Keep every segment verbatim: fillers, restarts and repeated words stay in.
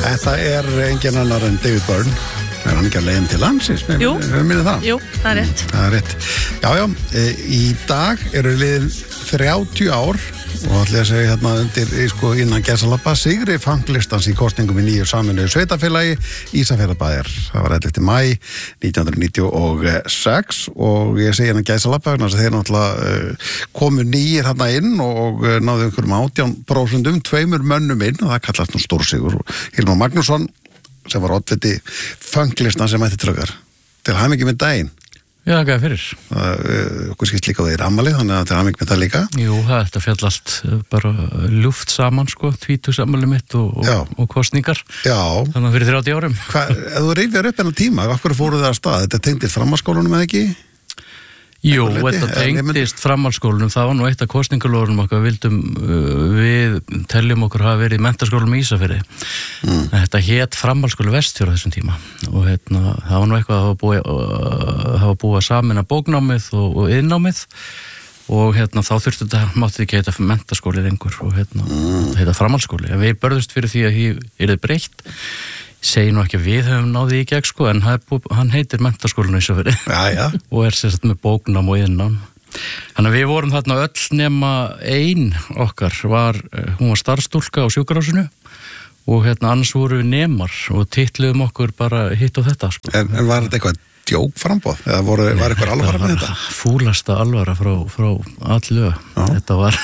Þetta er engin annar en David Byrne. Er hann ekki að leiðin til landsins? Jú, það? jú, það er rétt. Það er rétt. Já, já, í dag eru liðin þrjátíu ár og ætla að segja hérna undir sko, innan gæsalappa sigri fanglistans í kosningum í nýju sameinuðu sveitafélagi Ísafjarðarbæjar. Það var ellefta maí nítján hundruð níutíu og sex og ég segi hérna gæsalappa vegna þess að þeir náttúrulega uh, komu nýjir hérna inn og uh, náðu einhverjum átján prósent tveimur mönnum inn og það kallast nú stórsigur og Hilmar Magnússon sem var oddviti fanglistan sem ætti tröggar til hamingju með daginn. Já, hvað fyrir? Það okkur skist líka á þeir ammali, þannig að til hamingju með það líka. Jú, það þetta fjall allt bara ljúft saman, sko, tvítugsafmæli mitt og, og, og kostningar. Já. Þannig að fyrir þrjátíu árum. Hvað, ef þú rifjar upp enn tíma, af hverju fóruð það að stað? Þetta tengdist framhaldsskólanum eða ekki? Jú, þetta tengdist framhaldsskólanum, það var nú eitt af kostningalórunum okkar, vildum, við teljum okkur hafa verið í menntaskólanum í Ísafirði. Mm. Þetta hét framhaldsskóli Vestfjörð á þessum tíma og hérna, það var nú eitthvað að hafa búið, hafa búið að samina bóknámið og, og iðnnámið og hérna, þá þurfti þetta, mátti ekki heita menntaskóli lengur og hérna, mm. heita framhaldsskóli. En við börðust fyrir því að því er þið breytt. Segi nú ekki að við höfum náði í gegn sko, en hann heitir menntaskólinu í Ísafirði og er sérst með bóknám og iðnnám. Þannig að við vorum þarna öll nema ein okkar, var, hún var starfsstúlka á sjúkrahúsinu og hérna annars voru við nemar og titluðum okkur bara hitt og þetta. Sko. En, en var þetta eitthvað djók frambóð? Eða voru, var eitthvað alvara með þetta? Fúlasta alvara frá, frá allu. Þetta var...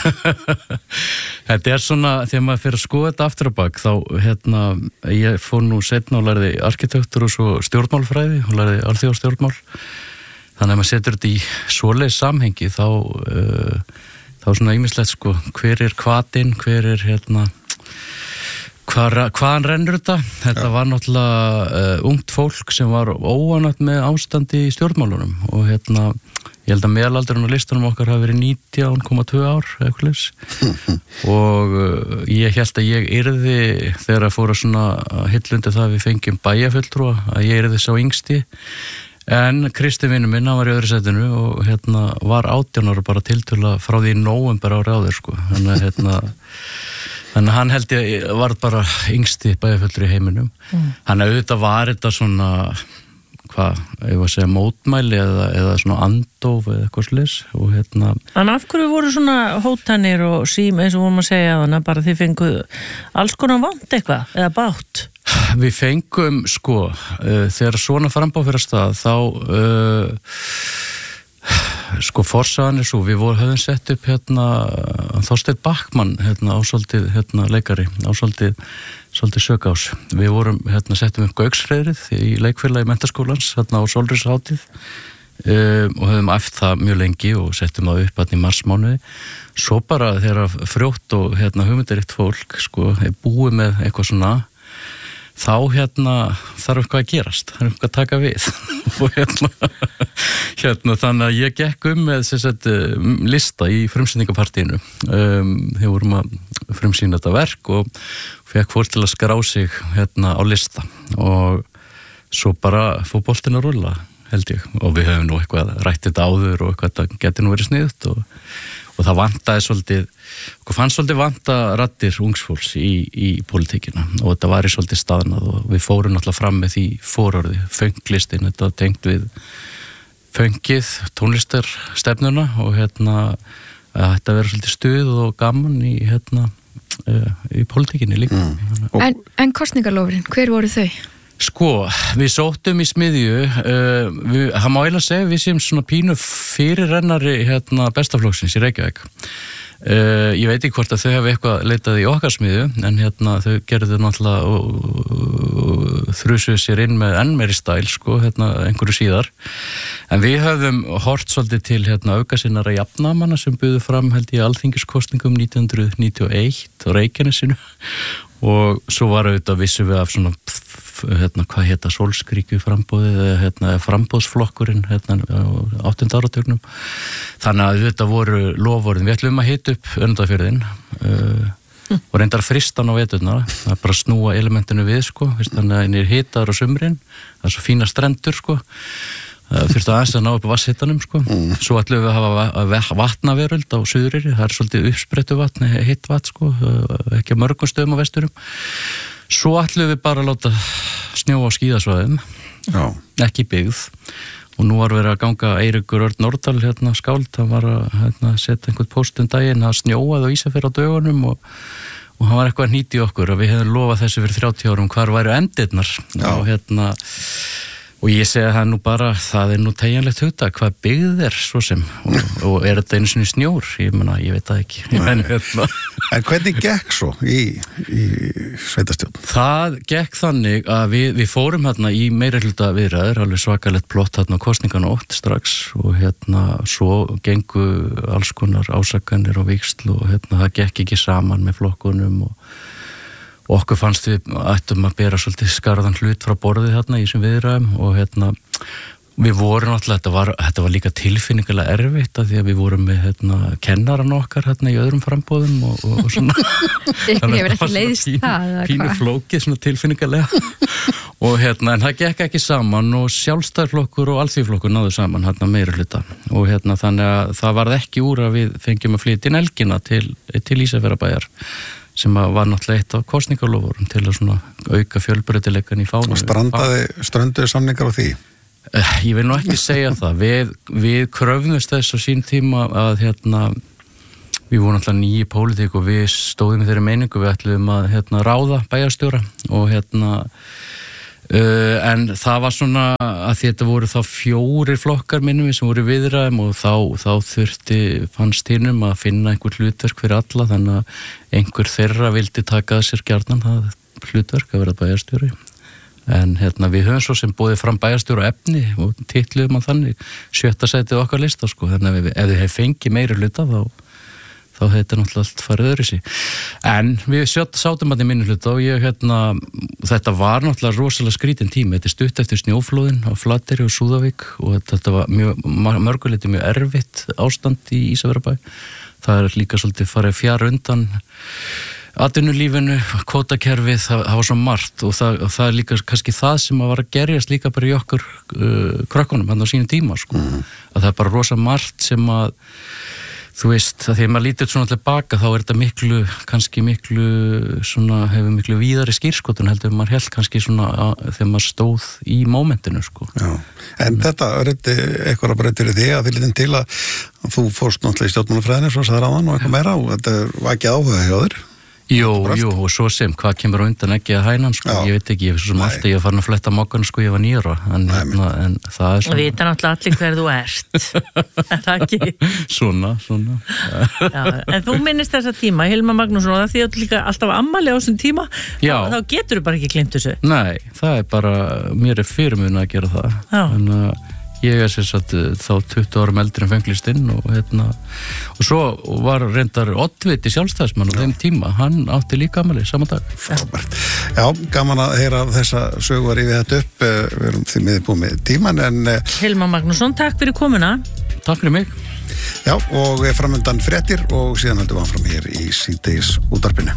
Þetta er svona, þegar maður fyrir að skoða þetta aftur á bak, þá, hérna, ég fór nú seinna og lærði arkitektur og svo stjórnmálfræði og lærði alþjóðastjórnmál. Þannig að maður setur þetta í svoleiðis samhengi, þá, uh, þá svona ýmislegt, sko, hver er hvatinn, hver er, hérna, hvar, hvaðan rennur þetta? Þetta Já. Var náttúrulega uh, ungt fólk sem var óanægt með ástandi í stjórnmálunum og, hérna, ég held að meðalaldurinn á listanum okkar hafi verið nítján komma tvö ár eitthvað og uh, ég held að ég yrði þegar að fóra svona hillundi það við fengjum bæjarfulltrúa að ég yrði sá yngsti en Kristi vinur minn, hann var í öðru sætinu og hérna var átján ára bara tiltöla frá því í nóvember ári áður sko þannig að hérna þannig að hann held ég var bara yngsti bæjarfulltrúi í heiminum mm. Þannig að auðvitað var þetta svona hvað, ég var að segja mótmæli eða, eða svona andóf eða eitthvað slis og hérna... Þannig af hverju voru svona hótanir og sím eins og vorum að segja þannig bara þið fenguð alls konar vant eitthvað eða bátt? Við fengum sko, uh, þegar svona frambáð fyrir að stað þá uh, sko forsaðan er svo, við vorum höfum sett upp hérna Þorsteinn Backmann hérna ásaldið hérna leikari, ásaldið svolítið sögás. Við vorum, hérna, settum upp Gauksfriðrið í leikfélagi menntaskólans, hérna á Sólriðshátíð um, og höfum æft það mjög lengi og settum það upp hérna í marsmánuði. Svo bara þegar frjótt og hérna hugmyndaritt fólk, sko, er búið með eitthvað svona, þá hérna þarf eitthvað að gerast, þarf eitthvað að taka við og hérna, hérna þannig að ég gekk um með sagt, lista í frumsýningapartíinu um, þegar vorum að frumsýna þetta verk og fekk fólk til að skrá sig hérna á lista og svo bara fór boltinn að rulla held ég og við höfum nú eitthvað rætt þetta áður og eitthvað þetta geti nú verið sniðugt og, og það vantaði svolítið okkur fannst svolítið vanta raddir ungsfólks í, í pólitíkina og þetta var í svolítið staðnað og við fórum náttúrulega fram með því fórorði, fönglistin, þetta tengt við föngið, tónlistarstefnuna og hérna að þetta verið svolítið stuð og gaman í hérna í pólitíkinni líka. Mm. En, en kosningalofurinn, hver voru þau? Sko, við sóttum í smiðju, uh, við, það má eiginlega segja við séum svona pínu fyrirrennari hérna bestaflokksins í Reykjavík. Uh, ég veit ekki hvort að þau hafa eitthvað leitað í okkar smiðju, en hérna þau gerðu náttúrulega og, og þrusuðu sér inn með enn meiri stæl, sko, hérna einhverju síðar. En við höfum hort svolítið til hérna aukasinnara jafnamanna sem buðu fram held ég alþingiskostningum nítján hundruð níutíu og eitt á Reykjanesinu og svo var auðvitað vissum við af svona hérna, hvað heita sólskríkju frambóðið eða hérna, frambóðsflokkurinn hérna, á áttunda áratugnum þannig að þetta voru lofvorðin við ætlum að hita upp Önundarfjörðinn uh, hm. og reyndar fristan á veturna það er bara að snúa elementinu við sko, þannig að einir hitar á sumrin það er svo fína strendur sko fyrst aðeins að ná upp á vatnshitanum sko. mm. Svo ætlum við að hafa vatnaveröld á Suðureyri, það er svolítið uppsprettu vatn, heitt vatn sko, ekki að mörgum stöðum á vesturum. Svo ætlum við bara að láta snjóa á skíðasvæðum, Já. ekki byggð. Og nú var verið að ganga Eiríkur Örn Nordal, hérna skáld, hann var að hérna, setja einhvern post um daginn, það snjóaði á Ísafirði á dögunum og, og hann var eitthvað að hnýta í okkur og við hefðum lofað þessu fyrir þrjátíu árum hvar væru endirnar. Og hérna... Og ég segi það nú bara, það er nú teginlegt hugtak, hvað byggð er svo sem, og, og er þetta einu sinni snjór, ég meina, ég veit það ekki. En, hérna. En hvernig gekk svo í, í sveitastjórn? Það gekk þannig að við, við fórum hérna í meirihluta viðræður, alveg svakalegt plott hérna á kosninganótt strax, og hérna svo gengu alls konar ásakanir og víxl, og hérna það gekk ekki saman með flokkunum og og okkur fannst við ættum að bera svolítið skarðan hlut frá borðið hérna í þessum viðræðum og hérna við vorum alltaf, þetta var, þetta var líka tilfinningilega erfitt að því að við vorum með hérna kennaran okkar hérna í öðrum frambóðum og, og, og svona Ykkur hefur ekki leiðist það pínu, pínu flókið svona tilfinningilega og hérna en það gekk ekki saman og sjálfstæðarflokkur og alþýðflokkur náðu saman hérna meira hluta og hérna þannig að það varð ekki úr að við fengjum að flytja inn elgina til, til Ísafjarðarbæjar sem var náttúrulega eitt af kosningalofurum til að svona auka fjölbreytileikan í fánu. Og strandaði, strönduði samningar á því? Ég vil nú ekki segja það. Við, við kröfnumst þess á sín tíma að hérna, við vorum náttúrulega nýji pólitík og við stóðum í þeirri meiningu, við ætlum að hérna, ráða bæjarstjóra og hérna Uh, en það var svona að þetta voru þá fjórir flokkar minnum við sem voru viðræðum og þá, þá þurfti fannst hinnum að finna einhver hlutverk fyrir alla þannig að einhver þeirra vildi taka að sér gjarnan það hlutverk að vera bæjarstjóri en hérna við höfum svo sem bóðið fram bæjarstjóra efni og titluðum að þannig sjötta sætið okkar lista sko þannig að við, ef þið hef fengið meiri hluta þá þá þetta náttúrulega allt farið öðru sí. En við sátum að í minni hluta og ég hérna, þetta var náttúrulega rosalega skrítin tími, þetta er stutt eftir snjóflóðin á Flateyri og Súðavík og þetta var mjög, mörguleiti mjög erfitt ástand í Ísafjarðarbæ. Það er líka svolítið farið fjær undan atvinnulífinu, kvótakerfið, það, það var svo margt og það, og það er líka kannski það sem að var að gerjast líka bara í okkur uh, krökkunum hann á sínum tíma sko, mm. að það er bara rosa margt sem að þú veist, að því að maður lítið svona tilbaka þá er þetta miklu, kannski miklu svona, hefur miklu víðari skýrskotun heldur maður held kannski svona að, þegar maður stóð í mómentinu sko. Já, en mm. þetta er eitthvað að breytir í því að viljum til að þú fórst náttúrulega í stjórnmálafræðinni svo sagði ráðan og eitthvað meira og þetta var ekki áhuga hjá þér Jú, jú, og svo sem, hvað kemur á undan ekki að hænan, sko, já. Ég veit ekki, ég er svo sem alltaf, ég var farin að fletta mokkan, sko, ég var nýra, en, Nei, en það er svona... Það vita náttúrulega allir hver þú ert, er það ekki? Svona, svona. Já, en þú minnist þessa tíma, Hilmar Magnússon, og það því að líka alltaf ammali á þessum tíma, já. þá getur þú bara ekki gleymt þessu. Nei, það er bara, mér er fyrirmun að gera það, já. En uh, ég er sér satt þá tuttugu árum eldri en fenglistinn og hérna og svo var reyndar oddviti sjálfstæðismann á þeim tíma, hann átti líka afmæli saman dag. Frábært. Já, gaman að heyra þessa sögur yfir þetta upp, við erum því miður búið með tíman en... Hilmar Magnússon, takk fyrir komuna. Takk fyrir mig. Já, og framöndan fréttir og síðan höldum við áfram hér í síðdegis útvarpinu.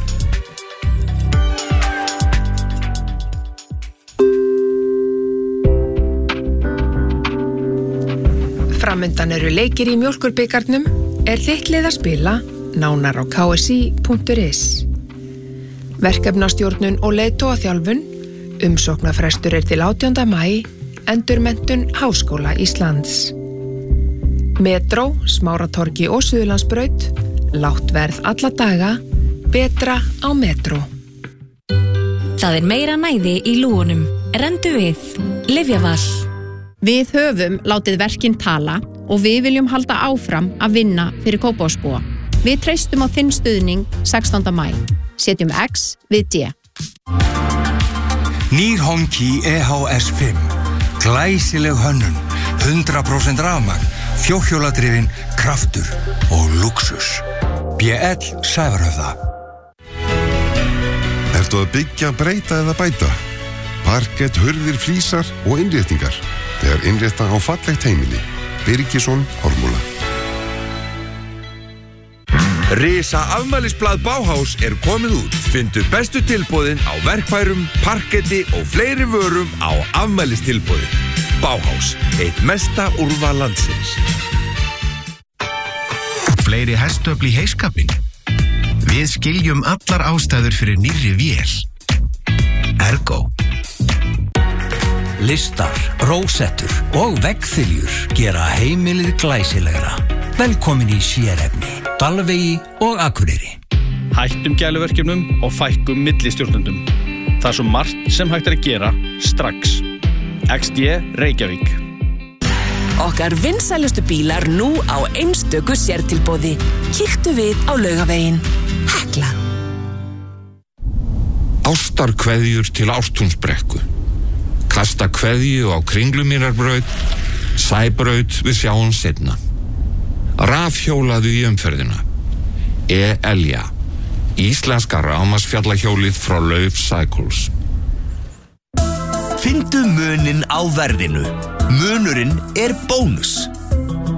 Framöndan eru leikir í mjólkurbikarnum, er þitt lið að spila, nánar á k s i punktur is. Verkefnastjórnun og leiðtogaþjálfun, umsóknarfrestur er til átjánda maí, endurmenntun Háskóla Íslands. Metró, Smáratorgi og Suðurlandsbraut, lágt verð alla daga, betra á metró. Það er meira næði í lúgunum, rendu við, Lyfjaval. Við höfum látið verkin tala og við viljum halda áfram að vinna fyrir Kópavogsbúa. Við treystum á þinn stuðning sextánda maí. Setjum X við D. Nýr Honki E H S fimm. Glæsileg hönnun, hundrað prósent rafmagn, fjórhjóladrifin, kraftur og luxus. B L Sævarhöfða. Ertu að byggja, breyta eða bæta? Parkett, hurðir, flísar og innréttingar. Þegar innrétta á fallegt heimili. Birgisson, Ármúla. Risa afmælisblað Bauhaus er komið út. Fyndu bestu tilboðin á verkfærum, parketti og fleiri vörum á afmælistilboði. Bauhaus, eitt mesta úrval landsins. Fleiri hestöfl í heiskapinn. Við skiljum allar ástæður fyrir nýrri vél. listar, rósettur og veggþiljur gera heimilið glæsilegra. Velkomin í sérefni, Dalvegi og Akureyri. Hættum gæluverkefnum og fækkum millistjórnendum. Það er svo margt sem hægt er að gera strax. X D Reykjavík. Okkar vinsælustu bílar nú á einstöku sértilboði. Kíktu við á Laugaveginn. Hekla. Ástarkveðjur til Ártúnsbrekku. Kasta kveðju á Kringlumýrarbraut, Sæbraut við sjáum seinna. Rafhjólaðu í umferðina. E-Elja. Íslenska rafmagnsfjallahjólið frá Lauf Cycles. Fyndu muninn á verðinu. Munurinn er bónus.